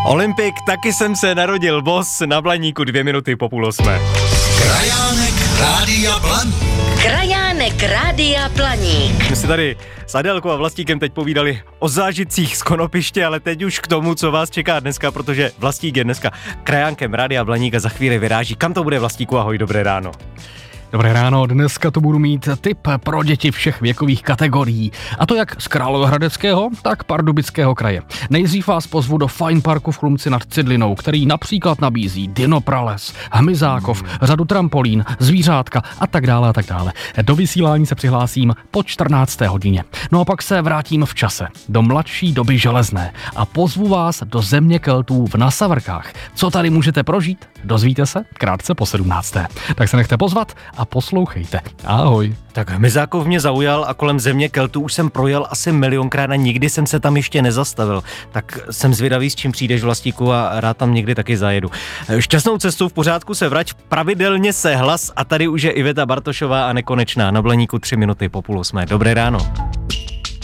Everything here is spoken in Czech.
Olympik, taky jsem se narodil, boss, na Blaníku 2 minuty po 7:30. Krajánek Rádia Blaník. Krajánek Rádia Blaník. My si tady s Adélkou a Vlastíkem teď povídali o zážitcích z konopiště, ale teď už k tomu, co vás čeká dneska, protože Vlastík je dneska krajánkem Rádia Blaník a za chvíli vyráží. Kam to bude, Vlastíku? Ahoj, dobré ráno. Dobré ráno, dneska tu budu mít tip pro děti všech věkových kategorií. A to jak z Královéhradeckého, tak Pardubického kraje. Nejdřív vás pozvu do Fine Parku v Chlumci nad Cidlinou, který například nabízí dinoprales, hmyzákov, řadu trampolín, zvířátka a tak dále a tak dále. Do vysílání se přihlásím po 14. hodině. No a pak se vrátím v čase, do mladší doby železné a pozvu vás do země Keltů v Nasavrkách. Co tady můžete prožít? Dozvíte se krátce po 17. Tak se nechte pozvat a poslouchejte. Ahoj. Tak hmyzákov mě zaujal a kolem země Keltů už jsem projel asi milionkrát a nikdy jsem se tam ještě nezastavil. Tak jsem zvědavý, s čím přijdeš, Vlastíku, a rád tam někdy taky zajedu. Šťastnou cestu, v pořádku se vrať, pravidelně se hlas a tady už je Iveta Bartošová a Nekonečná na Blaníku 3 minuty po 7:30. Dobré ráno.